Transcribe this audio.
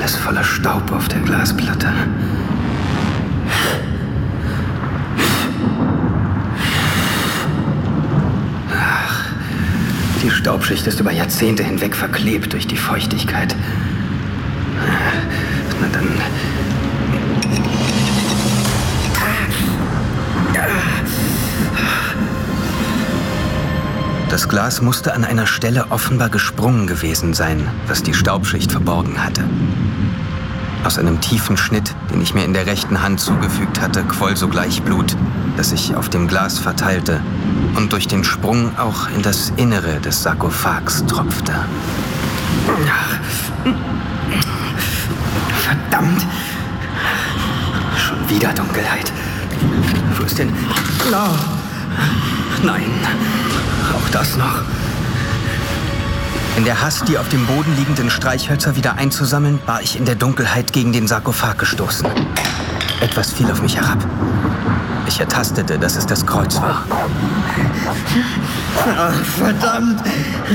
Alles voller Staub auf der Glasplatte. Ach, die Staubschicht ist über Jahrzehnte hinweg verklebt durch die Feuchtigkeit. Na dann... Das Glas musste an einer Stelle offenbar gesprungen gewesen sein, was die Staubschicht verborgen hatte. Aus einem tiefen Schnitt, den ich mir in der rechten Hand zugefügt hatte, quoll sogleich Blut, das sich auf dem Glas verteilte und durch den Sprung auch in das Innere des Sarkophags tropfte. Verdammt! Schon wieder Dunkelheit. Wo ist denn... No. Nein, auch das noch. In der Hast, die auf dem Boden liegenden Streichhölzer wieder einzusammeln, war ich in der Dunkelheit gegen den Sarkophag gestoßen. Etwas fiel auf mich herab. Ich ertastete, dass es das Kreuz war. Ach, verdammt!